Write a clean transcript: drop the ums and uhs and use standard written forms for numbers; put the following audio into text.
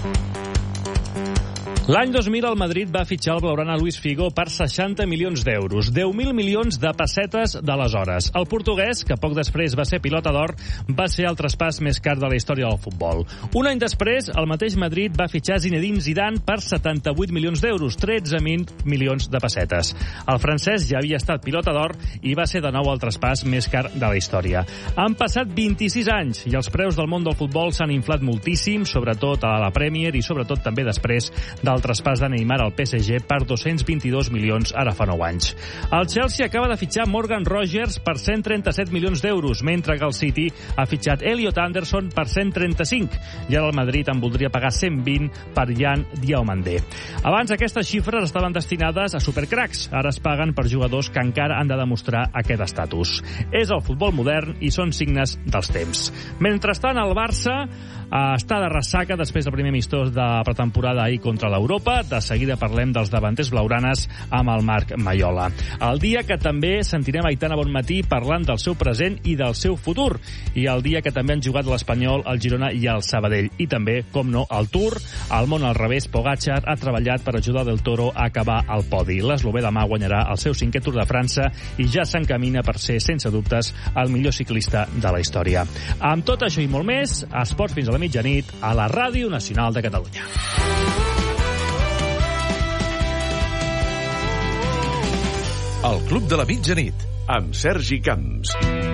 L'any 2000 el Madrid va fitxar el blaugrana Luis Figo per 60 milions d'euros, 10.000 milions de pessetes d'aleshores. El portuguès, que poc després va ser pilota d'or, va ser el traspàs més car de la història del futbol. Un any després, el mateix Madrid va fitxar Zinedine Zidane per 78 milions d'euros, 13.000 milions de pessetes. El francès ja havia estat pilota d'or i va ser de nou el traspàs més car de la història. Han passat 26 anys i els preus del món del futbol s'han inflat moltíssim, sobretot a la Premier i sobretot també després del traspàs de Neymar al PSG per 222 milions ara fa 9 anys. El Chelsea acaba de fitxar Morgan Rogers per 137 milions d'euros, mentre que el City ha fitxat Elliot Anderson per 135, i ara el Madrid en voldria pagar 120 per Yan Diomandé. Abans aquestes xifres estaven destinades a supercracs, ara es paguen per jugadors que encara han de demostrar aquest estatus. És el futbol modern i són signes dels temps. Mentrestant, el Barça està de ressaca després del primer amistós de pretemporada ahir contra l'Europa. De seguida parlem dels davanters blaugranes amb el Marc Maiola. El dia que també sentirem Aitana Bonmatí parlant del seu present i del seu futur. I el dia que també han jugat l'Espanyol, el Girona i el Sabadell. I també, com no, el Tour, el món al revés. Pogačar ha treballat per ajudar Del Toro a acabar al podi. L'eslovè demà guanyarà el seu 5è Tour de França i ja s'encamina per ser, sense dubtes, el millor ciclista de la història. Amb tot això i molt més, Esports fins a la mitjanit a la Ràdio Nacional de Catalunya. El Club de la Mitjanit, amb Sergi Camps.